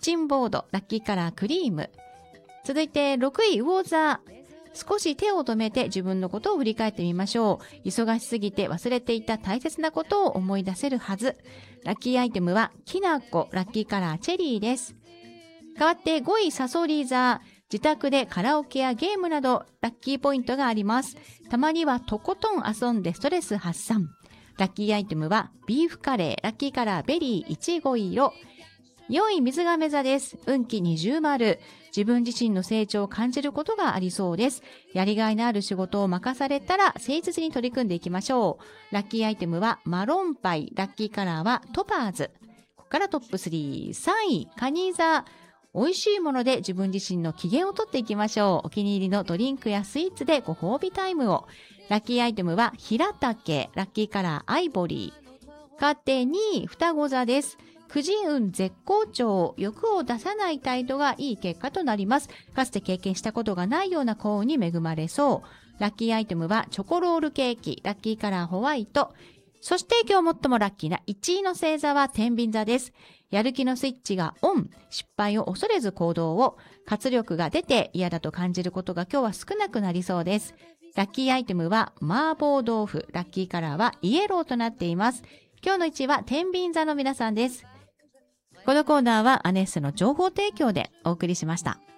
チンボード、ラッキーカラークリーム。続いて6位、魚座。少し手を止めて自分のことを振り返ってみましょう。忙しすぎて忘れていた大切なことを思い出せるはず。ラッキーアイテムはきなこ、ラッキーカラーチェリーです。代わって5位、サソリ座。自宅でカラオケやゲームなどラッキーポイントがあります。たまにはとことん遊んでストレス発散。ラッキーアイテムはビーフカレー、ラッキーカラーベリー、いちご色。4位、水亀座です。運気二重丸。自分自身の成長を感じることがありそうです。やりがいのある仕事を任されたら誠実に取り組んでいきましょう。ラッキーアイテムはマロンパイ、ラッキーカラーはトパーズ。ここからトップ3。3位、蟹座。美味しいもので自分自身の機嫌をとっていきましょう。お気に入りのドリンクやスイーツでご褒美タイムを。ラッキーアイテムはヒラタケ、ラッキーカラーアイボリー。かわって2位、双子座です。9時運絶好調。欲を出さない態度がいい結果となります。かつて経験したことがないような幸運に恵まれそう。ラッキーアイテムはチョコロールケーキ、ラッキーカラーホワイト。そして今日最もラッキーな1位の星座は天秤座です。やる気のスイッチがオン。失敗を恐れず行動を。活力が出て嫌だと感じることが今日は少なくなりそうです。ラッキーアイテムは麻婆豆腐。ラッキーカラーはイエローとなっています。今日の1位は天秤座の皆さんです。このコーナーはアネッサの情報提供でお送りしました。